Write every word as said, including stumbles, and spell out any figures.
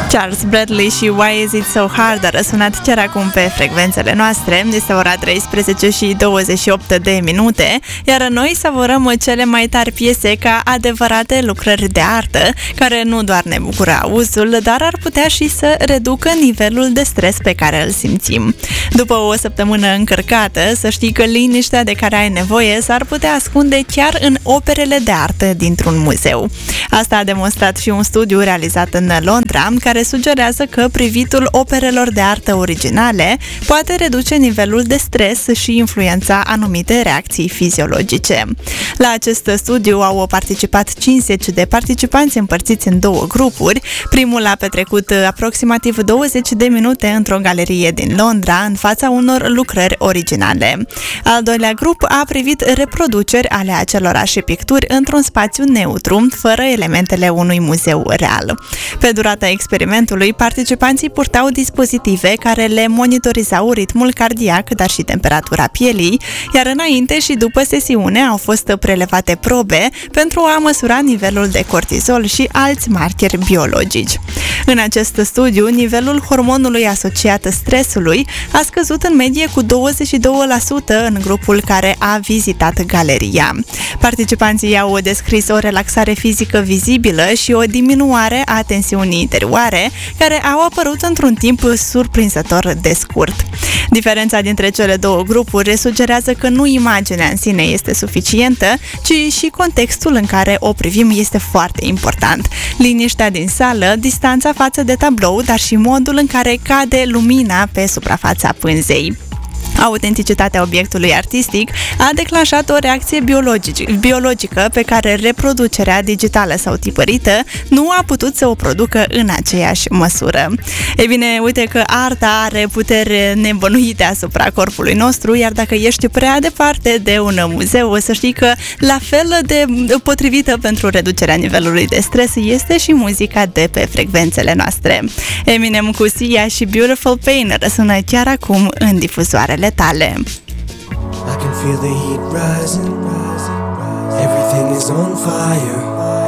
Charles Bradley și Why Is It So Hard a răsunat chiar acum pe frecvențele noastre. Este ora treisprezece și douăzeci și opt de minute, iar noi savurăm cele mai tari piese ca adevărate lucrări de artă, care nu doar ne bucură auzul, dar ar putea și să reducă nivelul de stres pe care îl simțim. După o săptămână încărcată, să știi că liniștea de care ai nevoie s-ar putea ascunde chiar în operele de artă dintr-un muzeu. Asta a demonstrat și un studiu realizat în Londra, care sugerează că privitul operelor de artă originale poate reduce nivelul de stres și influența anumite reacții fiziologice. La acest studiu au participat cincizeci de participanți împărțiți în două grupuri. Primul a petrecut aproximativ douăzeci de minute într-o galerie din Londra, în fața unor lucrări originale. Al doilea grup a privit reproduceri ale acelorași picturi într-un spațiu neutru, fără elementele unui muzeu real. Pe durata experimentului, participanții purtau dispozitive care le monitorizau ritmul cardiac, dar și temperatura pielii, iar înainte și după sesiune au fost prelevate probe pentru a măsura nivelul de cortizol și alți markeri biologici. În acest studiu, nivelul hormonului asociat stresului a scăzut în medie cu douăzeci și doi la sută în grupul care a vizitat galeria. Participanții au descris o relaxare fizică vizibilă și o diminuare a tensiunii interioare, care au apărut într-un timp surprinzător de scurt. Diferența dintre cele două grupuri sugerează că nu imaginea în sine este suficientă, ci și contextul în care o privim este foarte important. Liniștea din sală, distanța față de tablou, dar și modul în care cade lumina pe suprafața pânzei. Autenticitatea obiectului artistic a declanșat o reacție biologic- biologică pe care reproducerea digitală sau tipărită nu a putut să o producă în aceeași măsură. Ei bine, uite că arta are putere nebănuite asupra corpului nostru, iar dacă ești prea departe de un muzeu, să știi că la fel de potrivită pentru reducerea nivelului de stres este și muzica de pe frecvențele noastre. Eminem cu Sia și Beautiful Pain răsună chiar acum în difuzoarele tale. I can feel the heat rising, everything is on fire.